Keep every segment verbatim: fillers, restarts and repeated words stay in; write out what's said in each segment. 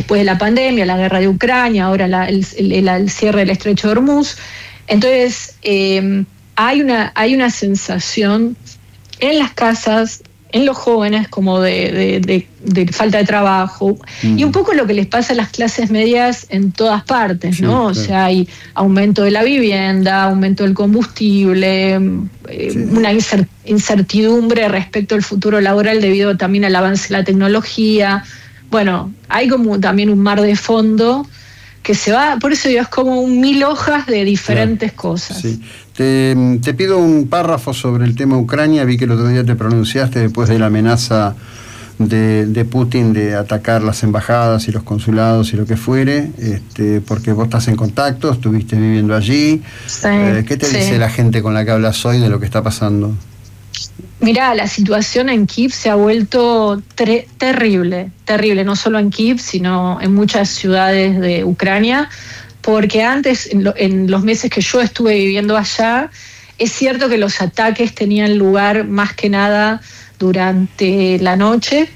después de la pandemia, la guerra de Ucrania, ahora la, el, el, el cierre del estrecho de Hormuz. Entonces, eh, hay una, hay una sensación en las casas, en los jóvenes, como de, de, de, de falta de trabajo, mm. y un poco lo que les pasa a las clases medias en todas partes, ¿no? Sí, claro. O sea, hay aumento de la vivienda, aumento del combustible, eh, sí. una incertidumbre respecto al futuro laboral debido también al avance de la tecnología. Bueno, hay como también un mar de fondo que se va, por eso digo, es como un mil hojas de diferentes claro. cosas. Sí. Te, te pido un párrafo sobre el tema Ucrania. Vi que el otro día te pronunciaste después de la amenaza de, de Putin de atacar las embajadas y los consulados y lo que fuere, este, porque vos estás en contacto, estuviste viviendo allí. Sí, eh, ¿Qué te sí. dice la gente con la que hablas hoy de lo que está pasando? Mirá, la situación en Kiev se ha vuelto ter- terrible, terrible, no solo en Kiev, sino en muchas ciudades de Ucrania, porque antes, en, lo, en los meses que yo estuve viviendo allá, es cierto que los ataques tenían lugar más que nada durante la noche,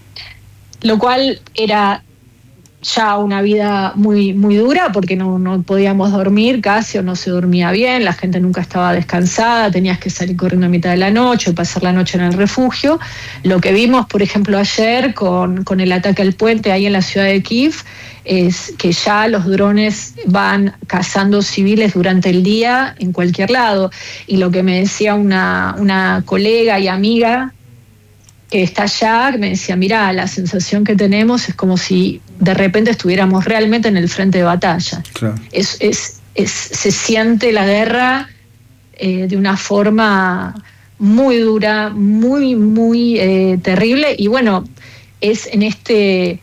lo cual era ya una vida muy, muy dura, porque no, no podíamos dormir casi, o no se dormía bien, la gente nunca estaba descansada, tenías que salir corriendo a mitad de la noche o pasar la noche en el refugio. Lo que vimos, por ejemplo, ayer con, con el ataque al puente ahí en la ciudad de Kiev, es que ya los drones van cazando civiles durante el día en cualquier lado. Y lo que me decía una, una colega y amiga que está allá, que me decía, mirá, la sensación que tenemos es como si de repente estuviéramos realmente en el frente de batalla. Claro. Es, es, es, se siente la guerra eh, de una forma muy dura, muy, muy eh, terrible, y bueno, es en este...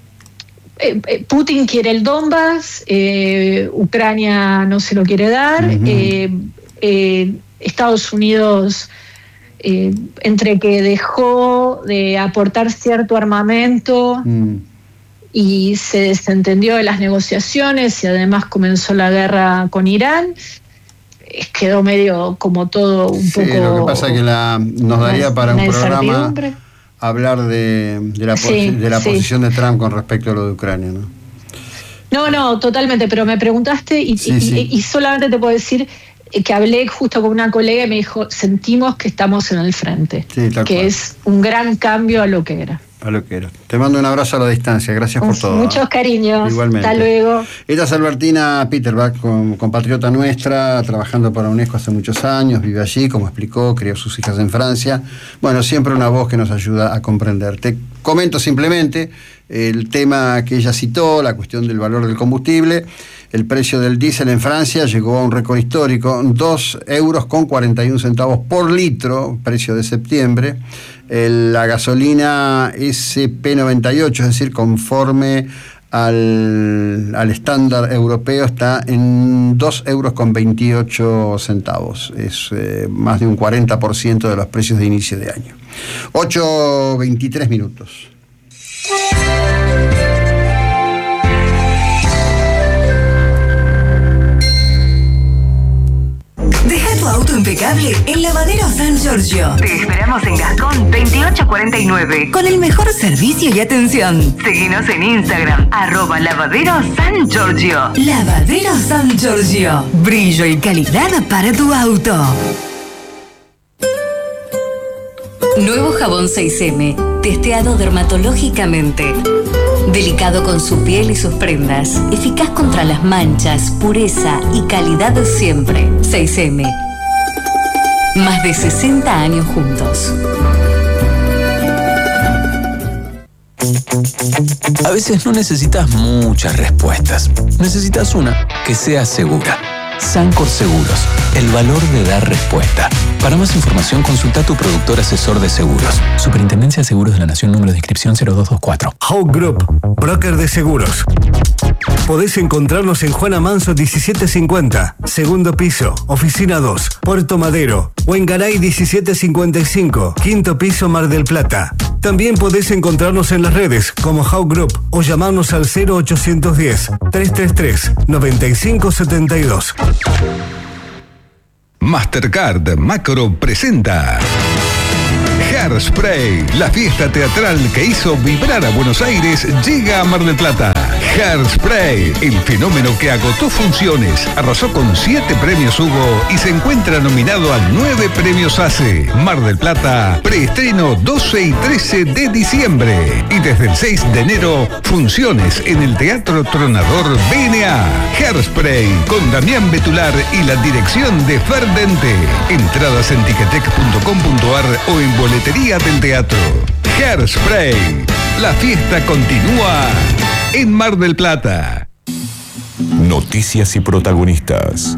Eh, Putin quiere el Donbass, eh, Ucrania no se lo quiere dar, uh-huh. eh, eh, Estados Unidos... Eh, entre que dejó de aportar cierto armamento mm. y se desentendió de las negociaciones y además comenzó la guerra con Irán, quedó medio como todo un sí, poco... Lo que pasa es que la, nos daría para un programa hablar de, de la, sí, de la sí. posición de Trump con respecto a lo de Ucrania, ¿no? No, no, totalmente, pero me preguntaste y, sí, y, sí. y solamente te puedo decir que hablé justo con una colega y me dijo, sentimos que estamos en el frente, sí, que cual. Es un gran cambio a lo que era. A lo que era. Te mando un abrazo a la distancia, gracias por todo. Muchos cariños. Igualmente. Hasta luego. Esta es Albertina Peterbach, compatriota nuestra, trabajando para UNESCO hace muchos años, vive allí, como explicó, crió sus hijas en Francia. Bueno, siempre una voz que nos ayuda a comprender. Te comento simplemente el tema que ella citó, la cuestión del valor del combustible. El precio del diésel en Francia llegó a un récord histórico, dos euros con cuarenta y un centavos por litro, precio de septiembre. El, la gasolina ese pe noventa y ocho, es decir, conforme al, al estándar europeo, está en dos euros con veintiocho centavos. Es eh, más de un cuarenta por ciento de los precios de inicio de año. ocho veintitrés minutos. Deja tu auto impecable en Lavadero San Giorgio. Te esperamos en Gascón veintiocho cuarenta y nueve con el mejor servicio y atención. Seguinos en Instagram, arroba Lavadero San Giorgio. Lavadero San Giorgio. Brillo y calidad para tu auto. Nuevo jabón seis eme, testeado dermatológicamente. Delicado con su piel y sus prendas. Eficaz contra las manchas, pureza y calidad de siempre. seis eme. Más de sesenta años juntos. A veces no necesitas muchas respuestas. Necesitas una que sea segura. Sancor Seguros, el valor de dar respuesta. Para más información, consulta a tu productor asesor de seguros. Superintendencia de Seguros de la Nación, número de inscripción cero dos dos cuatro. Hawk Group, broker de seguros. Podés encontrarnos en Juana Manso diecisiete cincuenta, segundo piso, oficina dos, Puerto Madero, o en Garay diecisiete cincuenta y cinco, quinto piso, Mar del Plata. También podés encontrarnos en las redes como Hawk Group o llamarnos al cero ochocientos diez, trescientos treinta y tres, noventa y cinco setenta y dos. Mastercard Macro presenta Hairspray, la fiesta teatral que hizo vibrar a Buenos Aires, llega a Mar del Plata. Hairspray, el fenómeno que agotó funciones, arrasó con siete premios Hugo y se encuentra nominado a nueve premios ACE. Mar del Plata, preestreno doce y trece de diciembre. Y desde el seis de enero, funciones en el Teatro Tronador B N A. Hairspray, con Damián Betular y la dirección de Ferdente. Entradas en ticketek punto com punto ar o en boletería del teatro. Hairspray, la fiesta continúa en Mar del Plata. Noticias y protagonistas.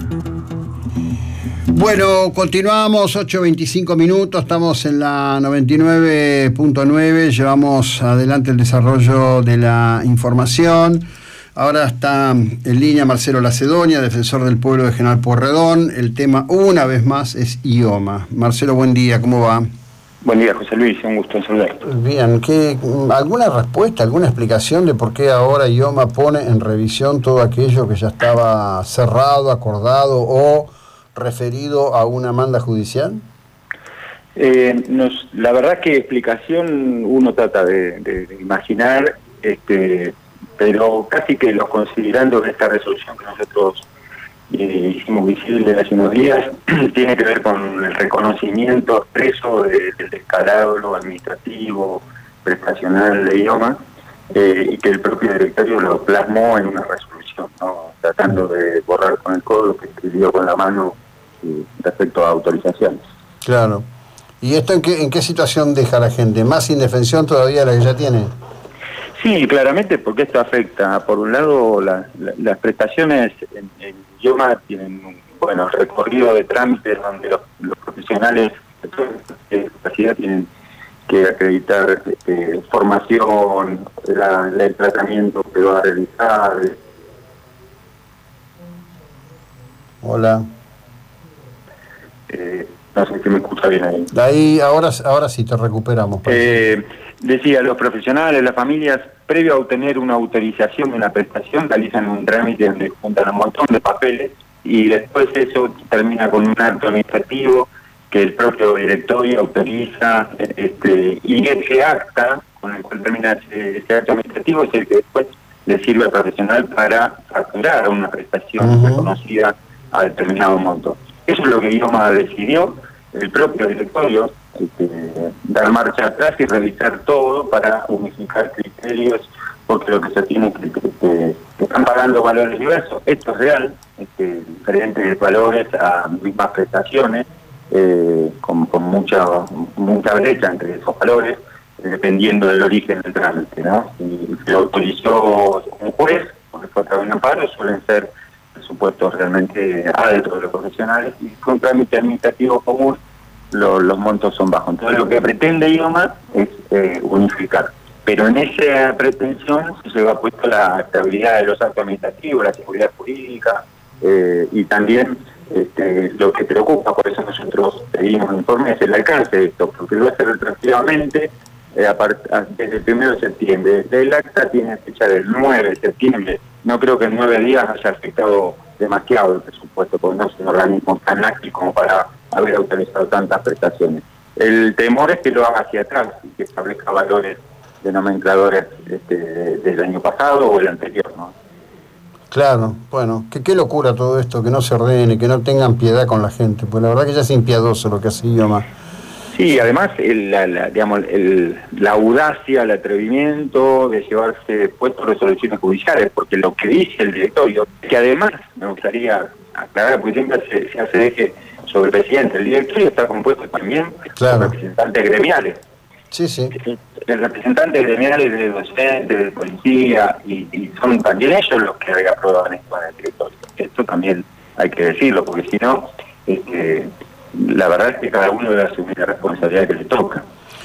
Bueno, continuamos, ocho veinticinco minutos, estamos en la noventa y nueve punto nueve, llevamos adelante el desarrollo de la información. Ahora está en línea Marcelo Lacedonia, defensor del pueblo de General Pueyrredón. El tema, una vez más, es IOMA. Marcelo, buen día, ¿cómo va? Buen día, José Luis, un gusto en saludarte. Bien, ¿qué, ¿alguna respuesta, alguna explicación de por qué ahora IOMA pone en revisión todo aquello que ya estaba cerrado, acordado o referido a una manda judicial? Eh, nos, la verdad que explicación uno trata de, de, de imaginar, este, pero casi que los considerando que esta resolución que nosotros eh, hicimos visible hace unos días tiene que ver con el reconocimiento expreso de, del descalabro administrativo, prestacional de IOMA, eh, y que el propio directorio lo plasmó en una resolución, ¿no? Tratando de borrar con el codo lo que escribió con la mano eh, respecto a autorizaciones. Claro. ¿Y esto en qué, en qué situación deja a la gente? ¿Más indefensión todavía de la que ya tiene? Sí, claramente, porque esto afecta, por un lado, la, la, las prestaciones en, en IOMA tienen un bueno, recorrido de trámites donde los, los profesionales de discapacidad tienen que acreditar este, formación, la, la, el tratamiento que va a realizar. Hola. Eh, no sé si me escucha bien ahí. Ahí, ahora, ahora sí, te recuperamos. Eh, decía, los profesionales, las familias, previo a obtener una autorización de una prestación, realizan un trámite donde juntan un montón de papeles y después eso termina con un acto administrativo que el propio directorio autoriza, este, y ese acta con el cual termina ese, ese acto administrativo es el que después le sirve al profesional para facturar una prestación uh-huh. reconocida a determinado monto. Eso es lo que IOMA decidió, el propio directorio, este, dar marcha atrás y revisar todo para unificar criterios, porque lo que se tiene que, que, que, que están pagando valores diversos. Esto es real, este, diferentes valores a mismas prestaciones, eh, con, con mucha mucha brecha entre esos valores, dependiendo del origen del trámite, ¿no? Si se autorizó un juez, porque fue a través de un amparo, suelen ser presupuestos realmente altos de los profesionales, y con un trámite administrativo común lo, los montos son bajos. Entonces lo que pretende IOMA es eh, unificar, pero en esa pretensión se va puesto la estabilidad de los actos administrativos, la seguridad jurídica, eh, y también este, lo que preocupa, por eso nosotros pedimos un informe, es el alcance de esto, porque lo hace retroactivamente eh, a part, a, desde el primero de septiembre. El acta tiene fecha del nueve de septiembre. No creo que en nueve días haya afectado demasiado el presupuesto, porque no es un organismo tan ágil como para haber autorizado tantas prestaciones. El temor es que lo haga hacia atrás y que establezca valores de nomencladores este, del año pasado o el anterior, ¿no? Claro, bueno, que qué locura todo esto, que no se ordene, que no tengan piedad con la gente, pues la verdad que ya es impiedoso lo que hace IOMA. Sí, además, el, la, la, digamos, el, la audacia, el atrevimiento de llevarse puestos resoluciones judiciales, porque lo que dice el directorio, que además me gustaría aclarar, porque siempre se, se hace eje sobre el presidente, el directorio está compuesto también claro. por representantes gremiales. Sí, sí. Los representantes gremiales de docentes, de policía, y, y son también ellos los que aprueban esto en el directorio. Esto también hay que decirlo, porque si no, este, la verdad es que cada uno debe asumir la responsabilidad que le toca.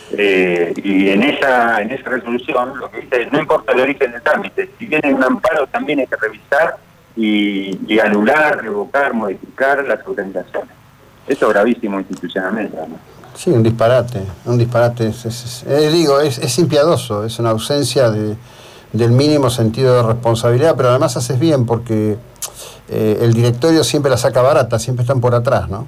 Eh, y en esa en esa resolución lo que dice es, no importa el origen del trámite, si viene un amparo también hay que revisar y, y anular, revocar, modificar las autorizaciones. Eso es gravísimo institucionalmente, ¿no? Sí, un disparate, un disparate, es, es, es, eh, digo, es, es impiedoso, es una ausencia de, del mínimo sentido de responsabilidad, pero además haces bien porque eh, el directorio siempre la saca barata, siempre están por atrás, ¿no?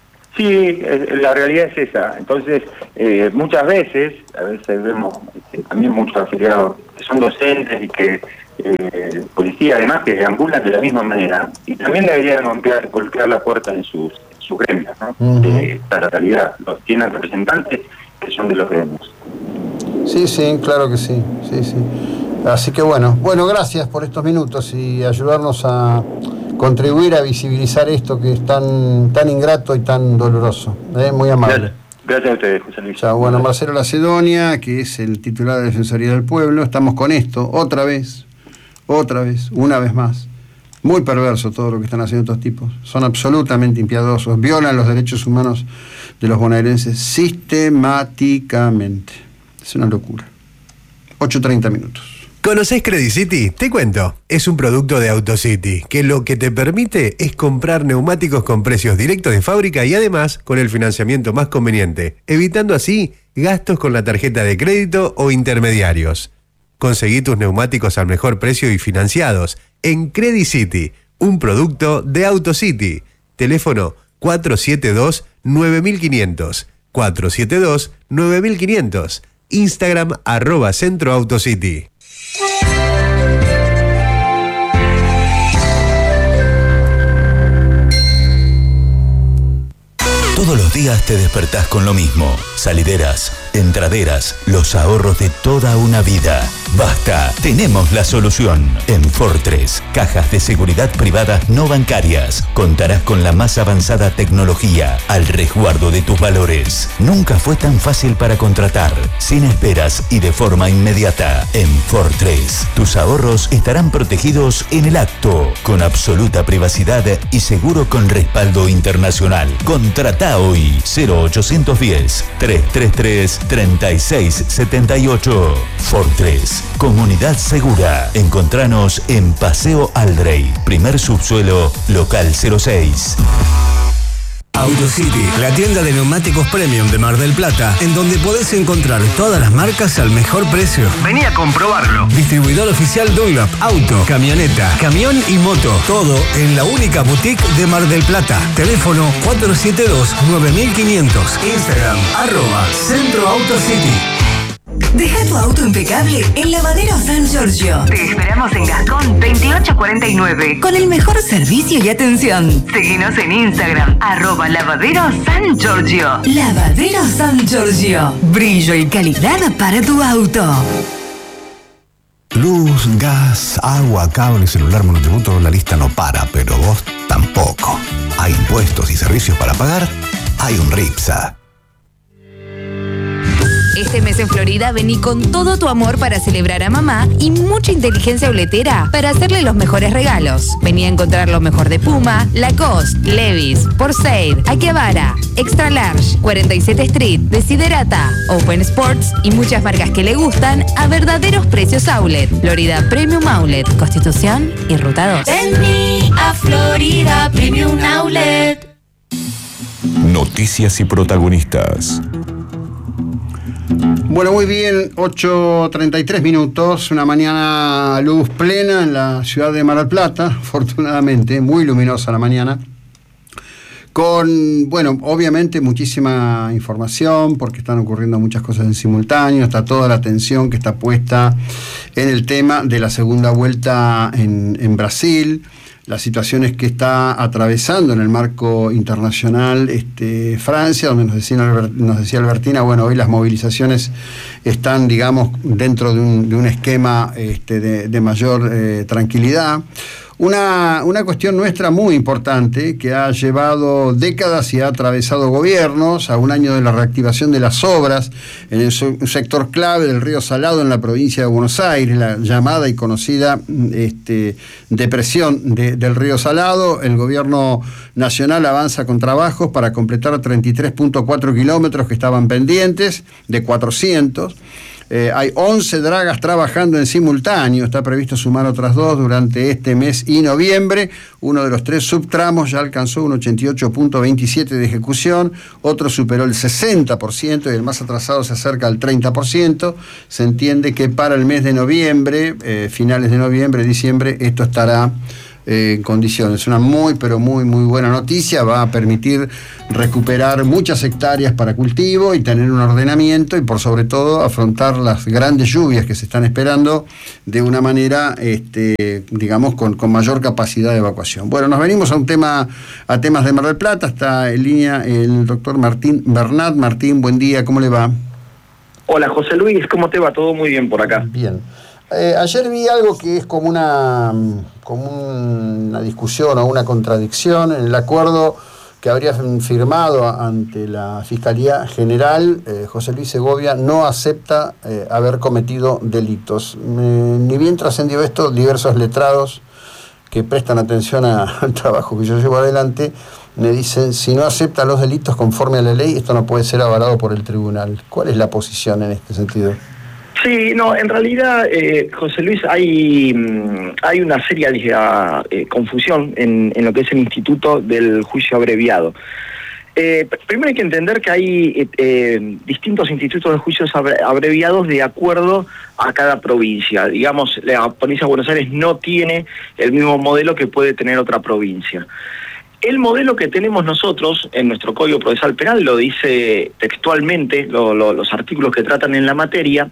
Sí, la realidad es esa. Entonces, eh, muchas veces, a veces vemos este, también muchos afiliados que son docentes y que eh, policía, además, que deambulan de la misma manera, y también deberían golpear, golpear la puerta en sus, sus gremios, ¿no? Uh-huh. De esta realidad. Los tienen representantes que son de los gremios. Sí, sí, claro que sí, sí, sí. Así que bueno, bueno, gracias por estos minutos y ayudarnos a contribuir a visibilizar esto que es tan, tan ingrato y tan doloroso. ¿eh? Muy amable. Gracias. Gracias a ustedes, José Luis. Ya, bueno, Marcelo Lacedonia, que es el titular de Defensoría del Pueblo, estamos con esto, otra vez, otra vez, una vez más. Muy perverso todo lo que están haciendo estos tipos. Son absolutamente impiedosos, violan los derechos humanos de los bonaerenses sistemáticamente. Es una locura. ocho treinta minutos. ¿Conocés Credit City? Te cuento. Es un producto de AutoCity, que lo que te permite es comprar neumáticos con precios directos de fábrica y además con el financiamiento más conveniente, evitando así gastos con la tarjeta de crédito o intermediarios. Conseguí tus neumáticos al mejor precio y financiados en Credit City, un producto de AutoCity. Teléfono cuatro siete dos nueve cinco cero cero, cuatro siete dos nueve cinco cero cero. Instagram arroba Centro AutoCity. Todos los días te despertás con lo mismo. Salideras, entraderas, los ahorros de toda una vida. Basta, tenemos la solución. En Fortress, cajas de seguridad privadas no bancarias. Contarás con la más avanzada tecnología al resguardo de tus valores. Nunca fue tan fácil para contratar, sin esperas y de forma inmediata. En Fortress, tus ahorros estarán protegidos en el acto, con absoluta privacidad y seguro con respaldo internacional. Contrata hoy cero ochocientos diez, trescientos treinta y tres, treinta y seis setenta y ocho. Fortress, comunidad segura. Encontranos en Paseo Aldrey, primer subsuelo, local cero seis. AutoCity, la tienda de neumáticos premium de Mar del Plata, en donde podés encontrar todas las marcas al mejor precio. Vení a comprobarlo. Distribuidor oficial Dunlop, auto, camioneta, camión y moto. Todo en la única boutique de Mar del Plata. Teléfono cuatro siete dos nueve cinco cero cero. Instagram, arroba Centro AutoCity. Deja tu auto impecable en Lavadero San Giorgio. Te esperamos en Gascón veintiocho cuarenta y nueve con el mejor servicio y atención. Seguinos en Instagram, arroba Lavadero San Giorgio. Lavadero San Giorgio. Brillo y calidad para tu auto. Luz, gas, agua, cable, celular, monotributo, la lista no para, pero vos tampoco. Hay impuestos y servicios para pagar, hay un RIPSA. Este mes en Florida vení con todo tu amor para celebrar a mamá y mucha inteligencia boletera para hacerle los mejores regalos. Vení a encontrar lo mejor de Puma, Lacoste, Levi's, Porsaid, Akihabara, Extra Large, cuarenta y siete Street, Desiderata, Open Sports y muchas marcas que le gustan a verdaderos precios outlet. Florida Premium Outlet, Constitución y Ruta dos. Vení a Florida Premium Outlet. Noticias y protagonistas. Bueno, muy bien, ocho treinta y tres minutos, una mañana luz plena en la ciudad de Mar del Plata, afortunadamente, muy luminosa la mañana, con, bueno, obviamente muchísima información, porque están ocurriendo muchas cosas en simultáneo, está toda la atención que está puesta en el tema de la segunda vuelta en, en Brasil, las situaciones que está atravesando en el marco internacional este, Francia, donde nos decía, nos decía Albertina, bueno, hoy las movilizaciones están, digamos, dentro de un, de un esquema este, de, de mayor eh, tranquilidad. Una, una cuestión nuestra muy importante que ha llevado décadas y ha atravesado gobiernos a un año de la reactivación de las obras en el sector clave del Río Salado en la provincia de Buenos Aires, la llamada y conocida este, depresión de, del Río Salado. El gobierno nacional avanza con trabajos para completar treinta y tres punto cuatro kilómetros que estaban pendientes de cuatrocientos. Eh, hay once dragas trabajando en simultáneo, está previsto sumar otras dos durante este mes y noviembre. Uno de los tres subtramos ya alcanzó un ochenta y ocho punto veintisiete de ejecución, otro superó el sesenta por ciento y el más atrasado se acerca al treinta por ciento. Se entiende que para el mes de noviembre, eh, finales de noviembre, diciembre, esto estará eh, en condiciones. Una muy, pero muy, muy buena noticia. Va a permitir recuperar muchas hectáreas para cultivo y tener un ordenamiento y, por sobre todo, afrontar las grandes lluvias que se están esperando de una manera, este, digamos, con, con mayor capacidad de evacuación. Bueno, nos venimos a un tema, a temas de Mar del Plata. Está en línea el doctor Martín Bernat. Martín, buen día, ¿cómo le va? Hola, José Luis, ¿cómo te va? Todo muy bien por acá. Bien. Eh, ayer vi algo que es como una, como una discusión o una contradicción en el acuerdo que habría firmado ante la Fiscalía General. eh, José Luis Segovia no acepta eh, haber cometido delitos. Eh, ni bien trascendió esto, diversos letrados que prestan atención a, al trabajo que yo llevo adelante me dicen, si no acepta los delitos conforme a la ley, esto no puede ser avalado por el tribunal. ¿Cuál es la posición en este sentido? Sí, no, en realidad, eh, José Luis, hay, hay una seria eh, confusión en, en lo que es el instituto del juicio abreviado. Eh, primero hay que entender que hay eh, distintos institutos de juicios abreviados de acuerdo a cada provincia. Digamos, la provincia de Buenos Aires no tiene el mismo modelo que puede tener otra provincia. El modelo que tenemos nosotros en nuestro Código Procesal Penal, lo dice textualmente, lo, lo, los artículos que tratan en la materia,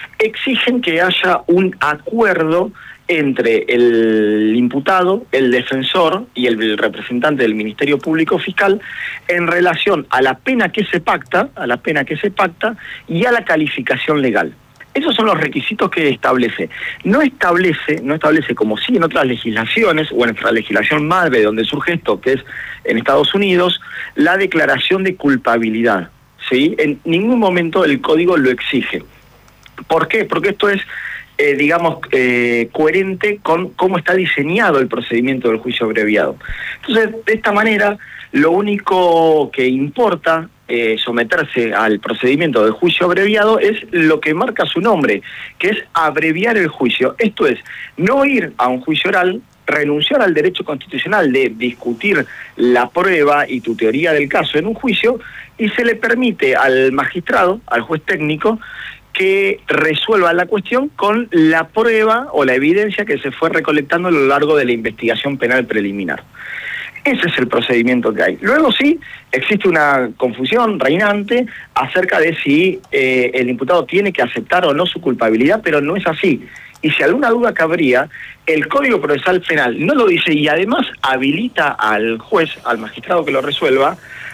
exigen que haya un acuerdo entre el imputado, el defensor y el representante del Ministerio Público Fiscal en relación a la pena que se pacta, a la pena que se pacta y a la calificación legal. Esos son los requisitos que establece. No establece, no establece como sí en otras legislaciones, o en nuestra legislación madre, donde surge esto, que es en Estados Unidos, la declaración de culpabilidad, ¿sí? En ningún momento el código lo exige. ¿Por qué? Porque esto es, eh, digamos, eh, coherente con cómo está diseñado el procedimiento del juicio abreviado. Entonces, de esta manera, lo único que importa eh, someterse al procedimiento del juicio abreviado es lo que marca su nombre, que es abreviar el juicio. Esto es, no ir a un juicio oral, renunciar al derecho constitucional de discutir la prueba y tu teoría del caso en un juicio, y se le permite al magistrado, al juez técnico, que resuelva la cuestión con la prueba o la evidencia que se fue recolectando a lo largo de la investigación penal preliminar. Ese es el procedimiento que hay. Luego sí, existe una confusión reinante acerca de si eh, el imputado tiene que aceptar o no su culpabilidad, pero no es así. Y si alguna duda cabría, el Código Procesal Penal no lo dice y además habilita al juez, al magistrado que lo resuelva,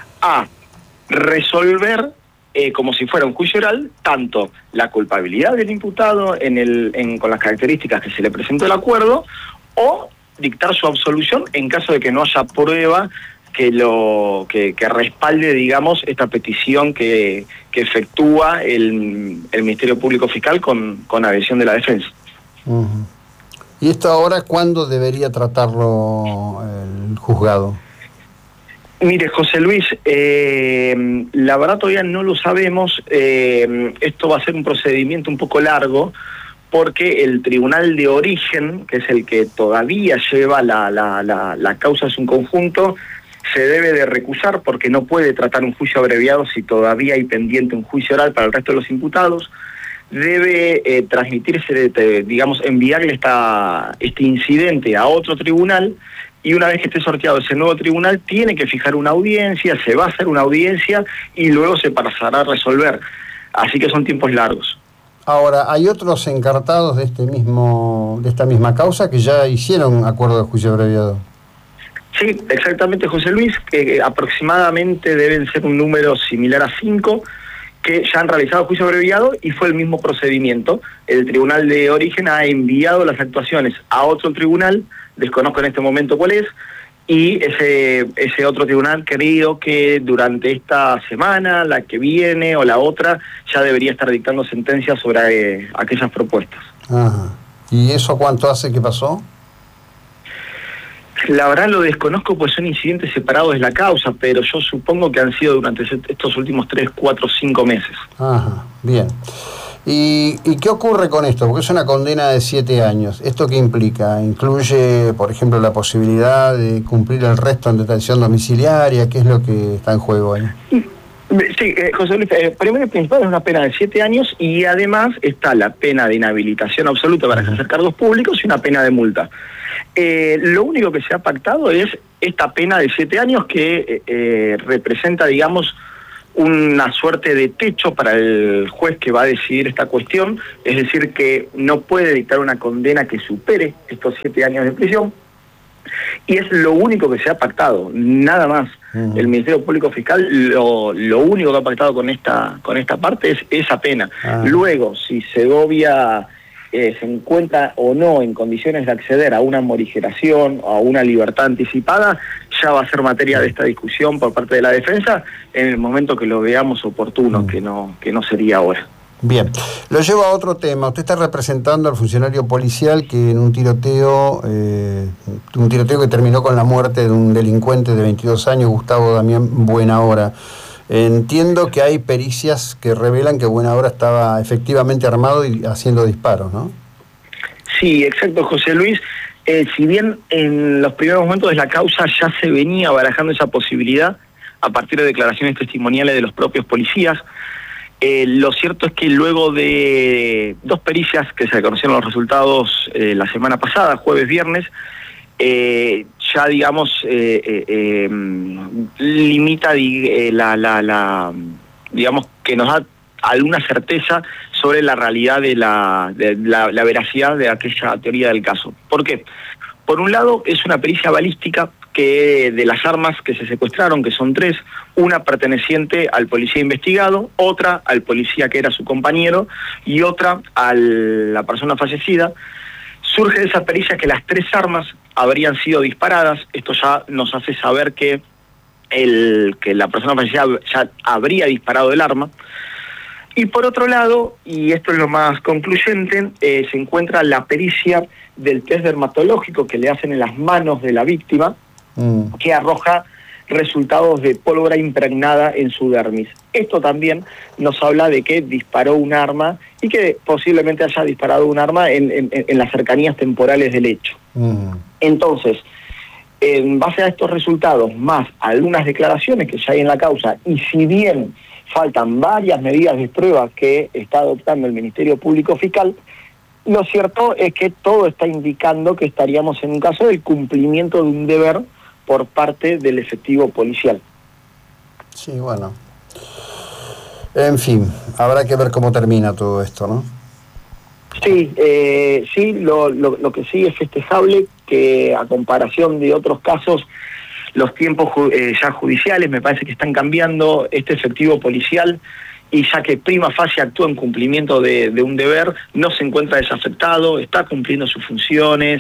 a resolver Eh, como si fuera un juicio oral, tanto la culpabilidad del imputado en el, en, con las características que se le presentó el acuerdo, o dictar su absolución en caso de que no haya prueba que lo que, que respalde, digamos, esta petición que, que efectúa el, el Ministerio Público Fiscal con, con adhesión de la defensa. Uh-huh. ¿Y esto ahora cuándo debería tratarlo el juzgado? Mire, José Luis, eh, la verdad todavía no lo sabemos. Eh, esto va a ser un procedimiento un poco largo porque el tribunal de origen, que es el que todavía lleva la, la, la, la causa en su conjunto, se debe de recusar porque no puede tratar un juicio abreviado si todavía hay pendiente un juicio oral para el resto de los imputados. Debe eh, transmitirse, de, digamos, enviarle esta, este incidente a otro tribunal, y una vez que esté sorteado ese nuevo tribunal, tiene que fijar una audiencia, se va a hacer una audiencia y luego se pasará a resolver. Así que son tiempos largos. Ahora, hay otros encartados de este mismo, de esta misma causa que ya hicieron acuerdo de juicio abreviado. Sí, exactamente, José Luis, que aproximadamente deben ser un número similar a cinco, que ya han realizado juicio abreviado y fue el mismo procedimiento. El tribunal de origen ha enviado las actuaciones a otro tribunal, desconozco en este momento cuál es, y ese ese otro tribunal creo que durante esta semana, la que viene o la otra, ya debería estar dictando sentencias sobre eh, aquellas propuestas. Ajá. ¿Y eso cuánto hace que pasó? La verdad lo desconozco, pues son incidentes separados de la causa, pero yo supongo que han sido durante estos últimos tres, cuatro, cinco meses. Ajá, bien. ¿Y, ¿Y qué ocurre con esto? Porque es una condena de siete años. ¿Esto qué implica? ¿Incluye, por ejemplo, la posibilidad de cumplir el resto en detención domiciliaria? ¿Qué es lo que está en juego ahí? Sí, eh, José Luis, eh, primero y principal es una pena de siete años y además está la pena de inhabilitación absoluta para ejercer cargos públicos y una pena de multa. Eh, lo único que se ha pactado es esta pena de siete años que eh, representa, digamos, una suerte de techo para el juez que va a decidir esta cuestión, es decir, que no puede dictar una condena que supere estos siete años de prisión, y es lo único que se ha pactado, nada más. Uh-huh. El Ministerio Público Fiscal lo, lo único que ha pactado con esta, con esta parte es esa pena. Uh-huh. Luego, si Segovia eh, se encuentra o no en condiciones de acceder a una morigeración o a una libertad anticipada, ya va a ser materia de esta discusión por parte de la defensa en el momento que lo veamos oportuno, uh-huh. que no, que no sería ahora. Bien, lo llevo a otro tema. Usted está representando al funcionario policial que en un tiroteo, eh, un tiroteo que terminó con la muerte de un delincuente de veintidós años, Gustavo Damián Buenahora. Entiendo que hay pericias que revelan que Buenahora estaba efectivamente armado y haciendo disparos, ¿no? Sí, exacto, José Luis. Eh, si bien en los primeros momentos de la causa ya se venía barajando esa posibilidad a partir de declaraciones testimoniales de los propios policías, Eh, lo cierto es que luego de dos pericias que se conocieron los resultados eh, la semana pasada, jueves, viernes, eh, ya digamos eh, eh, eh, limita eh, la, la, la, digamos que nos da alguna certeza sobre la realidad de la, de la, la veracidad de aquella teoría del caso. ¿Por qué? Por un lado, es una pericia balística que de las armas que se secuestraron, que son tres, una perteneciente al policía investigado, otra al policía que era su compañero y otra a la persona fallecida. Surge de esa pericia que las tres armas habrían sido disparadas. Esto ya nos hace saber que, el, que la persona fallecida ya habría disparado el arma. Y por otro lado, y esto es lo más concluyente, eh, se encuentra la pericia del test dermatológico que le hacen en las manos de la víctima, mm. que arroja resultados de pólvora impregnada en su dermis. Esto también nos habla de que disparó un arma y que posiblemente haya disparado un arma en, en, en las cercanías temporales del hecho. Mm. Entonces, en base a estos resultados, más algunas declaraciones que ya hay en la causa, y si bien faltan varias medidas de prueba que está adoptando el Ministerio Público Fiscal, lo cierto es que todo está indicando que estaríamos en un caso del cumplimiento de un deber por parte del efectivo policial. Sí, bueno. En fin, habrá que ver cómo termina todo esto, ¿no? Sí, eh, sí, lo, lo, lo que sí es festejable que a comparación de otros casos, los tiempos eh, ya judiciales me parece que están cambiando. Este efectivo policial, y ya que prima facie actúa en cumplimiento de, de un deber, no se encuentra desafectado, está cumpliendo sus funciones,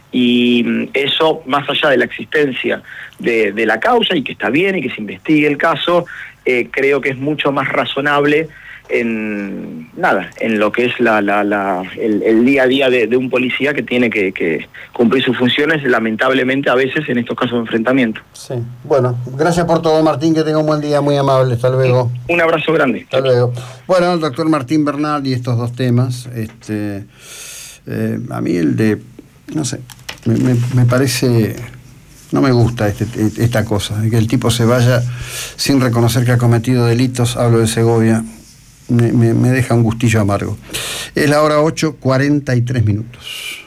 y eso, más allá de la existencia de, de la causa, y que está bien y que se investigue el caso, eh, creo que es mucho más razonable en nada, en lo que es la, la, la, el, el día a día de, de un policía que tiene que, que cumplir sus funciones, lamentablemente a veces en estos casos de enfrentamiento. Sí, bueno, gracias por todo, Martín, que tenga un buen día, muy amable, hasta luego. Un abrazo grande. Hasta luego. Bueno, el doctor Martín Bernal y estos dos temas, este, eh, a mí el de, no sé, me, me, me parece... No me gusta este, esta cosa, que el tipo se vaya sin reconocer que ha cometido delitos, hablo de Segovia. Me, me, me deja un gustillo amargo. Es la hora ocho, cuarenta y tres minutos.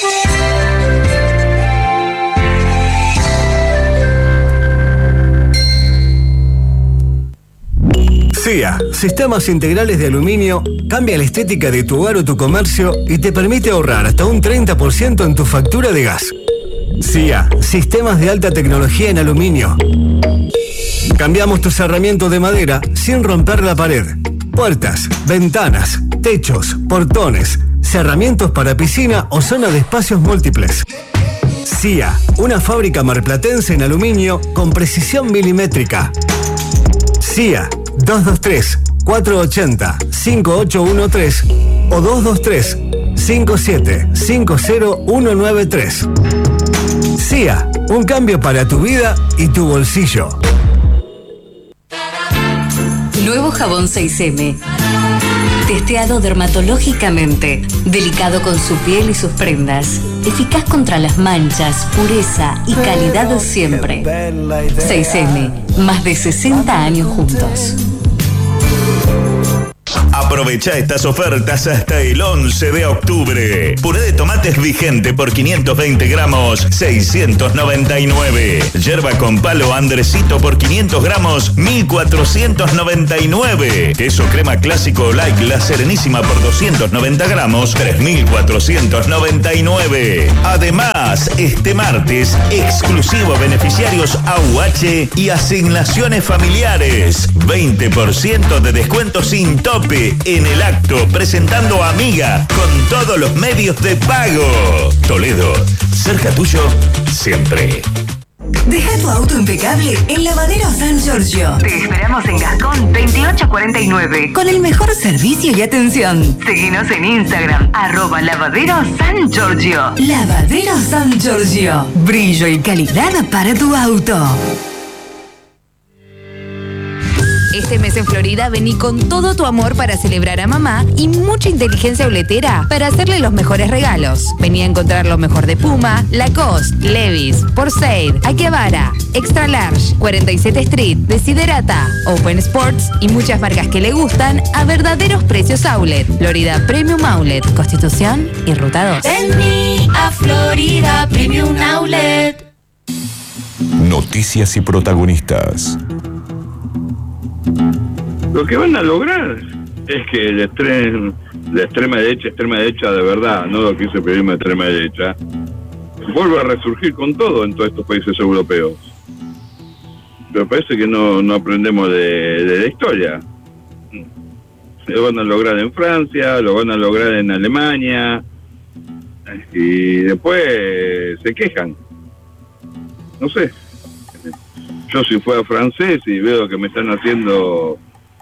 C I A, Sistemas Integrales de Aluminio, cambia la estética de tu hogar o tu comercio y te permite ahorrar hasta un treinta por ciento en tu factura de gas. C I A, Sistemas de Alta Tecnología en Aluminio. Cambiamos tu cerramiento de madera sin romper la pared. Puertas, ventanas, techos, portones, cerramientos para piscina o zona de espacios múltiples. C I A, una fábrica marplatense en aluminio con precisión milimétrica. C I A, dos dos tres, cuatro ocho cero, cinco ocho uno tres o dos dos tres, cinco siete cinco cero uno nueve tres. C I A, un cambio para tu vida y tu bolsillo. Nuevo jabón seis eme. Testeado dermatológicamente. Delicado con su piel y sus prendas. Eficaz contra las manchas, pureza y calidad siempre. seis eme. Más de sesenta años juntos. Aprovecha estas ofertas hasta el once de octubre. Puré de tomates vigente por quinientos veinte gramos, seiscientos noventa y nueve. Yerba con palo Andresito por quinientos gramos, mil cuatrocientos noventa y nueve. Queso crema clásico Light La Serenísima por doscientos noventa gramos, tres mil cuatrocientos noventa y nueve. Además, este martes, exclusivo beneficiarios A U H y asignaciones familiares. veinte por ciento de descuento sin tope en el acto, presentando a Amiga con todos los medios de pago. Toledo, cerca tuyo, siempre. Deja tu auto impecable en Lavadero San Giorgio. Te esperamos en Gascón veintiocho cuarenta y nueve con el mejor servicio y atención. Seguinos en Instagram, arroba Lavadero San Giorgio. Lavadero San Giorgio. Brillo y calidad para tu auto. Este mes en Florida vení con todo tu amor para celebrar a mamá y mucha inteligencia uletera para hacerle los mejores regalos. Vení a encontrar lo mejor de Puma, Lacoste, Levi's, Porsaid, Akihabara, Extra Large, cuarenta y siete Street, Desiderata, Open Sports y muchas marcas que le gustan a verdaderos precios outlet. Florida Premium Outlet, Constitución y Ruta dos. Vení a Florida Premium Outlet. Noticias y protagonistas. Lo que van a lograr es que el extrem, la extrema derecha, extrema derecha de verdad, no lo que dice el periodismo de extrema derecha, vuelva a resurgir con todo en todos estos países europeos. Pero parece que no, no aprendemos de, de la historia. Lo van a lograr en Francia, lo van a lograr en Alemania, y después se quejan. No sé. Yo si fuera francés y veo que me están haciendo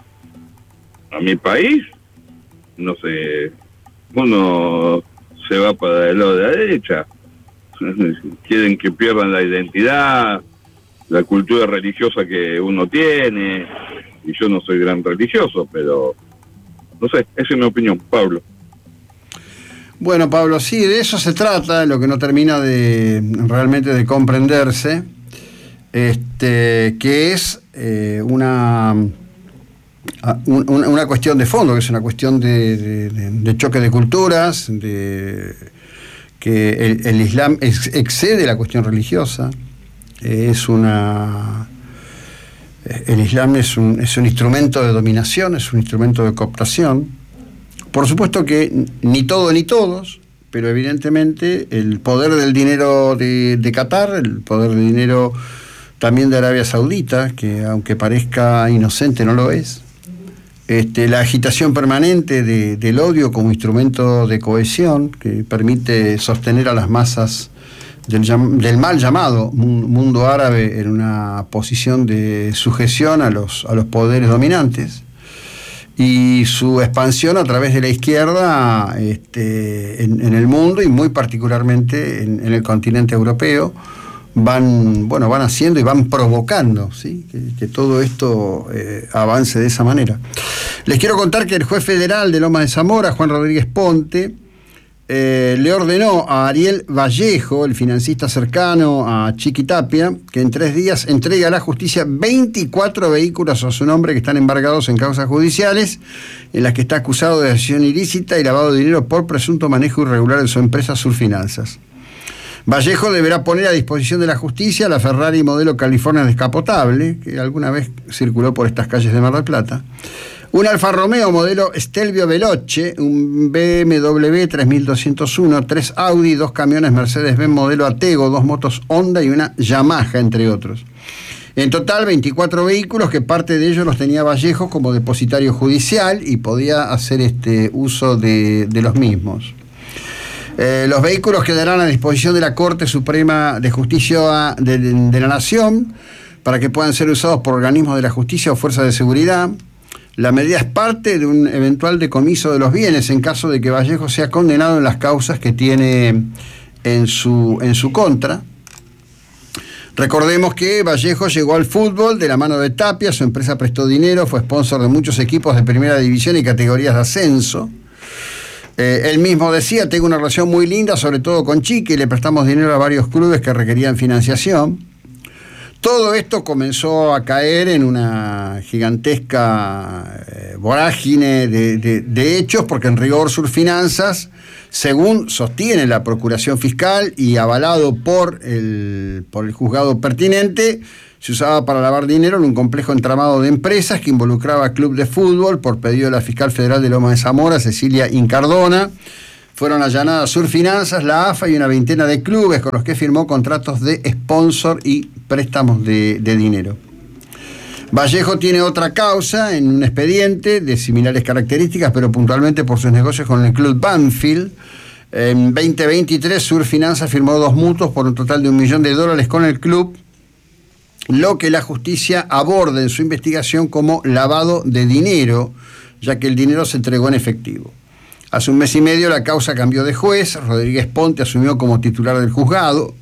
a mi país, no sé, uno se va para el lado de la derecha. Quieren que pierdan la identidad, la cultura religiosa que uno tiene, y yo no soy gran religioso, pero no sé, esa es mi opinión. Pablo. Bueno, Pablo, sí, de eso se trata, lo que no termina de realmente de comprenderse. Este, que es eh, una, una, una cuestión de fondo, que es una cuestión de, de, de choque de culturas, de que el, el Islam ex, excede la cuestión religiosa, eh, es una el Islam es un, es un instrumento de dominación, es un instrumento de cooptación. Por supuesto que ni todo ni todos, pero evidentemente el poder del dinero de, de Qatar, el poder del dinero también de Arabia Saudita, que aunque parezca inocente no lo es, este, la agitación permanente de, del odio como instrumento de cohesión que permite sostener a las masas del, del mal llamado mundo árabe en una posición de sujeción a los, a los poderes dominantes, y su expansión a través de la izquierda este, en, en el mundo y muy particularmente en, en el continente europeo, van bueno van haciendo y van provocando, ¿sí? que, que todo esto eh, avance de esa manera. Les quiero contar que el juez federal de Lomas de Zamora, Juan Rodríguez Ponte, eh, le ordenó a Ariel Vallejo, el financista cercano a Chiqui Tapia, que en tres días entregue a la justicia veinticuatro vehículos a su nombre que están embargados en causas judiciales en las que está acusado de asociación ilícita y lavado de dinero por presunto manejo irregular de su empresa Surfinanzas. Vallejo deberá poner a disposición de la justicia la Ferrari modelo California descapotable, que alguna vez circuló por estas calles de Mar del Plata, un Alfa Romeo modelo Stelvio Veloce, un B M W tres mil doscientos uno, tres Audi, dos camiones Mercedes-Benz modelo Atego, dos motos Honda y una Yamaha, entre otros. En total, veinticuatro vehículos, que parte de ellos los tenía Vallejo como depositario judicial y podía hacer este uso de, de los mismos. Eh, los vehículos quedarán a disposición de la Corte Suprema de Justicia de, de, de la Nación para que puedan ser usados por organismos de la justicia o fuerzas de seguridad. La medida es parte de un eventual decomiso de los bienes en caso de que Vallejo sea condenado en las causas que tiene en su, en su contra. Recordemos que Vallejo llegó al fútbol de la mano de Tapia, su empresa prestó dinero, fue sponsor de muchos equipos de primera división y categorías de ascenso. Eh, él mismo decía, tengo una relación muy linda, sobre todo con Chiqui, le prestamos dinero a varios clubes que requerían financiación. Todo esto comenzó a caer en una gigantesca eh, vorágine de, de, de hechos, porque en rigor Surfinanzas, según sostiene la Procuración Fiscal y avalado por el, por el juzgado pertinente, se usaba para lavar dinero en un complejo entramado de empresas que involucraba a club de fútbol por pedido de la fiscal federal de Loma de Zamora, Cecilia Incardona. Fueron allanadas Surfinanzas, la A F A y una veintena de clubes con los que firmó contratos de sponsor y préstamos de, de dinero. Vallejo tiene otra causa en un expediente de similares características, pero puntualmente por sus negocios con el club Banfield. En veinte veintitrés, Surfinanzas firmó dos mutuos por un total de un millón de dólares con el club, lo que la justicia aborda en su investigación como lavado de dinero, ya que el dinero se entregó en efectivo. Hace un mes y medio la causa cambió de juez, Rodríguez Ponte asumió como titular del juzgado.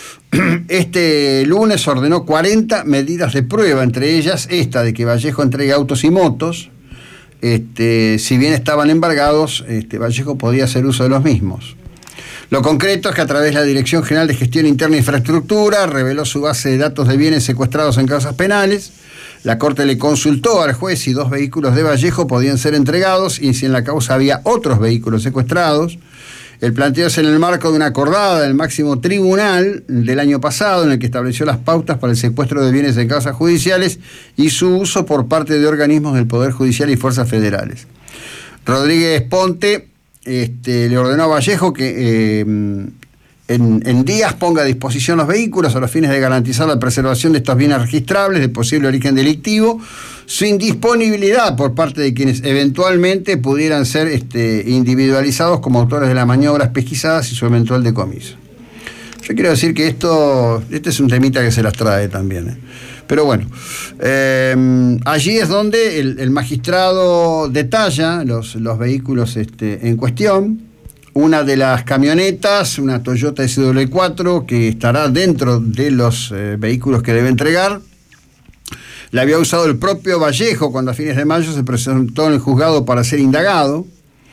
Este lunes ordenó cuarenta medidas de prueba, entre ellas esta de que Vallejo entregue autos y motos. Este, si bien estaban embargados, este, Vallejo podía hacer uso de los mismos. Lo concreto es que a través de la Dirección General de Gestión Interna e Infraestructura reveló su base de datos de bienes secuestrados en causas penales. La Corte le consultó al juez si dos vehículos de Vallejo podían ser entregados y si en la causa había otros vehículos secuestrados. El planteo es en el marco de una acordada del máximo tribunal del año pasado, en el que estableció las pautas para el secuestro de bienes en causas judiciales y su uso por parte de organismos del Poder Judicial y fuerzas federales. Rodríguez Ponte este, le ordenó a Vallejo que eh, en, en días ponga a disposición los vehículos a los fines de garantizar la preservación de estos bienes registrables de posible origen delictivo, sin disponibilidad por parte de quienes eventualmente pudieran ser este, individualizados como autores de las maniobras pesquisadas y su eventual decomiso. Yo quiero decir que esto, este es un temita que se las trae también, ¿eh? Pero bueno, eh, allí es donde el, el magistrado detalla los, los vehículos este, en cuestión. Una de las camionetas, una Toyota S W cuatro, que estará dentro de los eh, vehículos que debe entregar, la había usado el propio Vallejo cuando a fines de mayo se presentó en el juzgado para ser indagado.